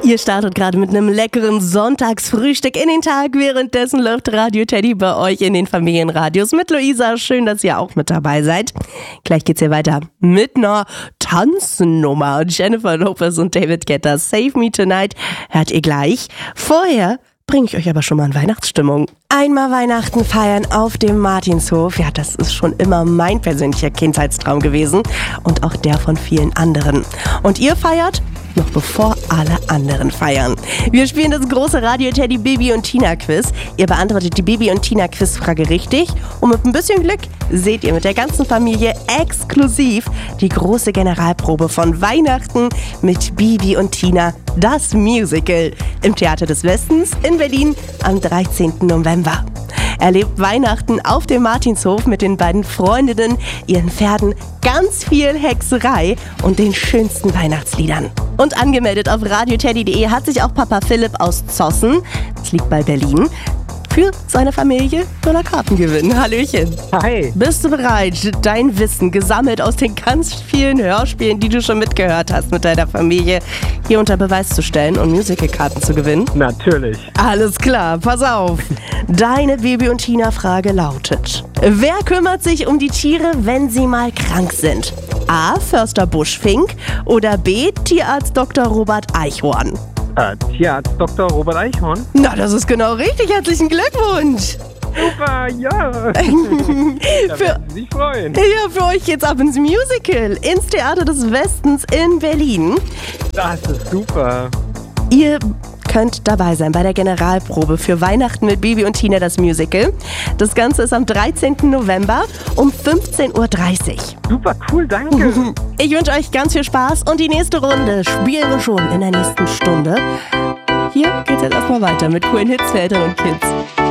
Ihr startet gerade mit einem leckeren Sonntagsfrühstück in den Tag. Währenddessen läuft Radio Teddy bei euch in den Familienradios mit Luisa. Schön, dass ihr auch mit dabei seid. Gleich geht's hier weiter mit einer Tanznummer. Jennifer Lopez und David Guetta, Save Me Tonight, hört ihr gleich. Vorher bringe ich euch aber schon mal in Weihnachtsstimmung. Einmal Weihnachten feiern auf dem Martinshof. Ja, das ist schon immer mein persönlicher Kindheitstraum gewesen und auch der von vielen anderen. Und ihr feiert noch bevor alle anderen feiern. Wir spielen das große Radio Teddy Bibi und Tina Quiz. Ihr beantwortet die Bibi und Tina Quizfrage richtig und mit ein bisschen Glück seht ihr mit der ganzen Familie exklusiv die große Generalprobe von Weihnachten mit Bibi und Tina, das Musical, im Theater des Westens in Berlin am 13. November. Erlebt Weihnachten auf dem Martinshof mit den beiden Freundinnen, ihren Pferden, ganz viel Hexerei und den schönsten Weihnachtsliedern. Und angemeldet auf radioteddy.de hat sich auch Papa Philipp aus Zossen, das liegt bei Berlin, für seine Familie Karten gewinnen. Hallöchen. Hi. Bist du bereit, dein Wissen, gesammelt aus den ganz vielen Hörspielen, die du schon mitgehört hast mit deiner Familie, hier unter Beweis zu stellen und Musicalkarten zu gewinnen? Natürlich. Alles klar, pass auf. Deine Bibi und Tina-Frage lautet: Wer kümmert sich um die Tiere, wenn sie mal krank sind? A. Förster Buschfink oder B. Tierarzt Dr. Robert Eichhorn? Tierarzt Dr. Robert Eichhorn. Na, das ist genau richtig. Herzlichen Glückwunsch. Super, ja. Da werden Sie sich freuen. Ja, für euch geht's ab ins Musical, ins Theater des Westens in Berlin. Das ist super. Ihr könnt dabei sein bei der Generalprobe für Weihnachten mit Bibi und Tina, das Musical. Das Ganze ist am 13. November um 15.30 Uhr. Super cool, danke. Ich wünsche euch ganz viel Spaß und die nächste Runde spielen wir schon in der nächsten Stunde. Hier geht's jetzt erstmal weiter mit coolen Hits für Eltern und Kids.